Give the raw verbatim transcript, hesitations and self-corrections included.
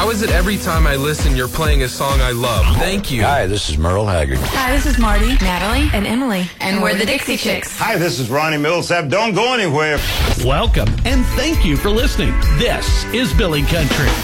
How is it every time I listen, you're playing a song I love? Thank you. Hi, this is Merle Haggard. Hi, this is Marty, Natalie, and Emily. and we're the Dixie Chicks. Hi, this is Ronnie Millsap. Don't go anywhere. Welcome, and thank you for listening. This is Billy Country.